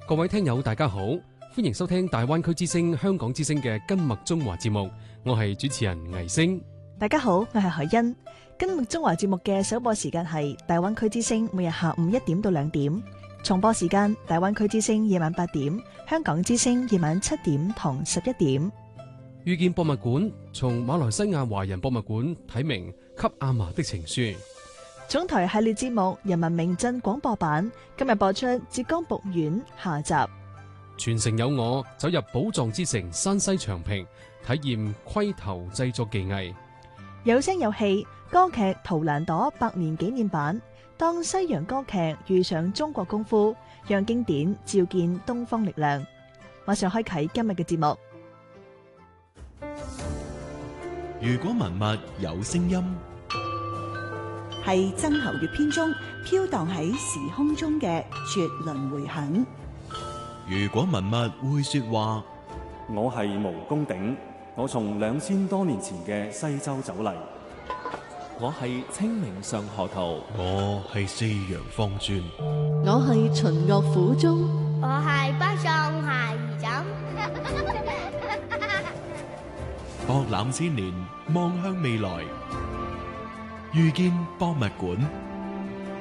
各位聽友大家好，歡迎收聽大灣區之聲香港之聲嘅根脈中華節目，我係主持人倪星。 大家好，我係海欣。根脈中華節目嘅首播時間係大灣區之聲每日下午1點到2點，重播時間大灣區之聲夜晚8點，香港之聲夜晚7點同11點。 遇見博物館從馬來西亞華人博物館睇明給阿嫲的情書。 總台系列節目《人民名鎮廣播版》今日播出浙江북縣下集。 全城有我走入寶藏之城山西長平，體驗盔頭製作技藝。 有聲有戲歌劇《圖蘭朵》100年紀念版，當西洋歌劇遇上中國功夫，讓經典照見東方力量。馬上開啟今日嘅節目。 如果文物有聲音， 係曾侯乙編中飄蕩喺時空中嘅絕倫迴響。 如果文物會說話， 我係毛公鼎，我從2000多年前嘅西周走嚟。 我係清明上河圖， 我係四羊方尊， 我係秦樂府中， 我係北宋孩兒枕。 博覽千年，望向未來，遇見博物館。